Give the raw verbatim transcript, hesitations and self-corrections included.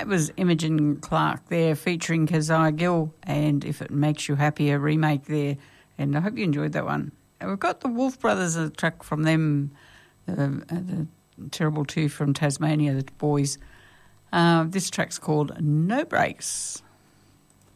That was Imogen Clark there featuring Keziah Gill and If It Makes You Happy, a remake there. And I hope you enjoyed that one. And we've got the Wolf Brothers, a track from them, uh, the Terrible Two from Tasmania, the boys. Uh, this track's called No Breaks.